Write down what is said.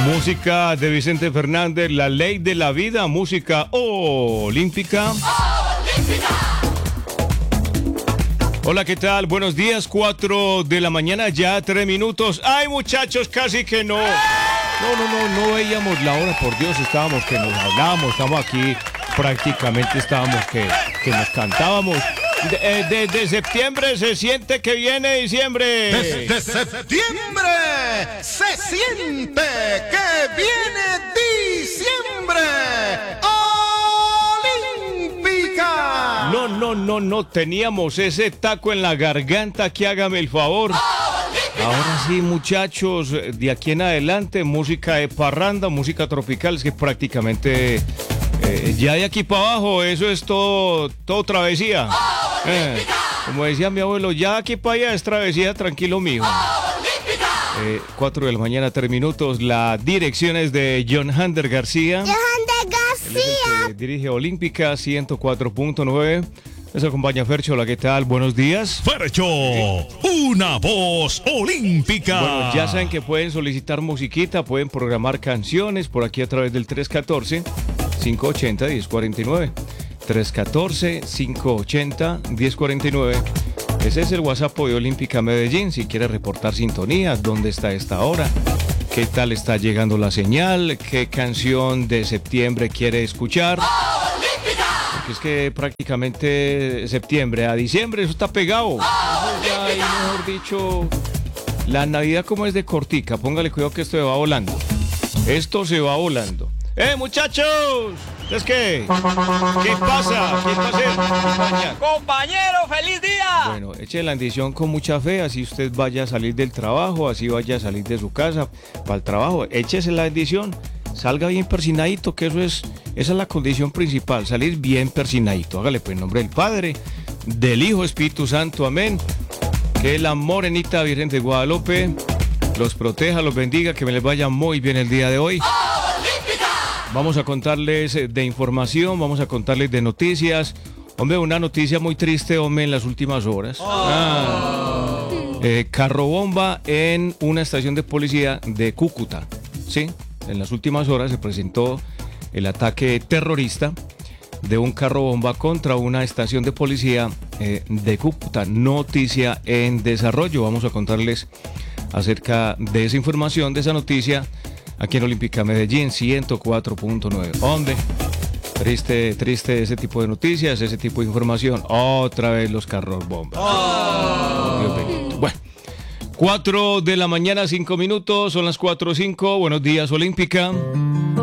Música de Vicente Fernández, La Ley de la Vida, música olímpica. Hola, ¿qué tal? Buenos días, 4 de la mañana, ya 3 minutos. ¡Ay, muchachos, casi que no! No veíamos la hora, por Dios, estábamos que nos hablábamos, estamos aquí, prácticamente estábamos que nos cantábamos. Desde septiembre se siente que viene diciembre. Desde septiembre se siente que viene diciembre. ¡Olímpica! No, teníamos ese taco en la garganta, que hágame el favor. Ahora sí, muchachos, de aquí en adelante, música de parranda, música tropical, es que prácticamente ya de aquí para abajo, eso es todo travesía. Como decía mi abuelo, ya aquí para allá es travesía, tranquilo, mijo. 4 de la mañana, 3 minutos. La dirección es de John Hander García. John Hander García. Él es el que dirige Olímpica 104.9. Les acompaña Fercho. Hola, ¿qué tal? Buenos días. Fercho, una voz olímpica. Bueno, ya saben que pueden solicitar musiquita, pueden programar canciones por aquí a través del 314-580-1049. 314-580-1049. Ese es el WhatsApp de Olímpica Medellín. Si quiere reportar sintonía, dónde está esta hora, qué tal está llegando la señal, qué canción de septiembre quiere escuchar. Porque es que prácticamente septiembre a diciembre, eso está pegado. Eso ya, y mejor dicho, la Navidad como es de cortica. Póngale cuidado que esto se va volando. Esto se va volando. Muchachos! ¿Es qué? ¿Qué pasa? ¿Qué pasa? Compañero, feliz día. Bueno, eche la bendición con mucha fe, así usted vaya a salir del trabajo, así vaya a salir de su casa para el trabajo. Échese la bendición, salga bien persinadito, que esa es la condición principal, salir bien persinadito. Hágale pues en nombre del Padre, del Hijo, Espíritu Santo, amén. Que la morenita Virgen de Guadalupe los proteja, los bendiga, que me les vaya muy bien el día de hoy. Vamos a contarles de información, vamos a contarles de noticias. Hombre, una noticia muy triste, hombre, en las últimas horas. Carro bomba en una estación de policía de Cúcuta. Sí, en las últimas horas se presentó el ataque terrorista de un carro bomba contra una estación de policía de Cúcuta. Noticia en desarrollo. Vamos a contarles acerca de esa información, de esa noticia, aquí en Olímpica Medellín 104.9. Hombre, triste ese tipo de noticias, ese tipo de información. Otra vez los carros bombas. Dios bendito. Bueno, 4 de la mañana, 5 minutos, son las 4:05. Buenos días, Olímpica.